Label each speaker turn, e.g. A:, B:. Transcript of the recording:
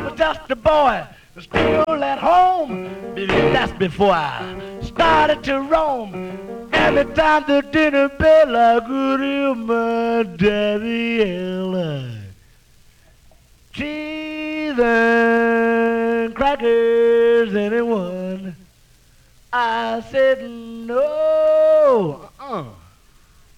A: was just a boy, still at home. That's before I started to roam. Every time the dinner bell, I could hear my daddy yell. Cheese and crackers, anyone? I said no.